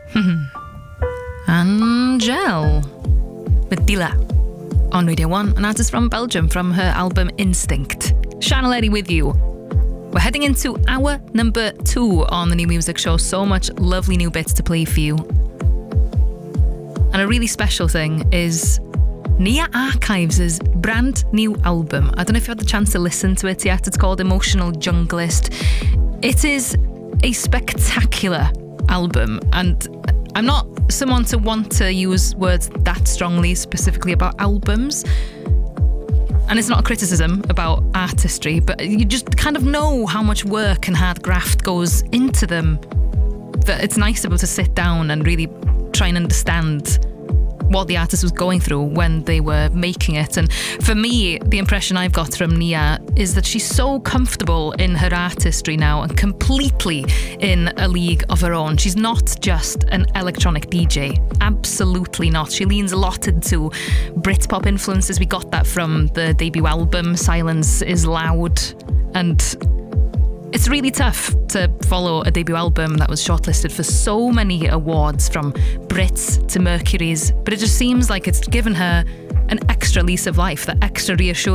Angèle with Dila on Radio 1, an artist from Belgium from her album Instinct. Shannon Lady with you. We're heading into hour number 2 on the New Music Show. So much lovely new bits to play for you. And a really special thing is Nia Archives' brand new album. I don't know if you had the chance to listen to it yet. It's called Emotional Junglist. It is a spectacular album, and I'm not someone to want to use words that strongly specifically about albums. And it's not a criticism about artistry, but you just kind of know how much work and hard graft goes into them, that it's nice to be able to sit down and really try and understand what the artist was going through when they were making it. And for me, the impression I've got from Nia is that she's so comfortable in her artistry now and completely in a league of her own. She's not just an electronic DJ. Absolutely not. She leans a lot into Britpop influences. We got that from the debut album, Silence is Loud. And it's really tough to follow a debut album that was shortlisted for so many awards, from Brits to Mercury's, but it just seems like it's given her an extra lease of life, that extra reassurance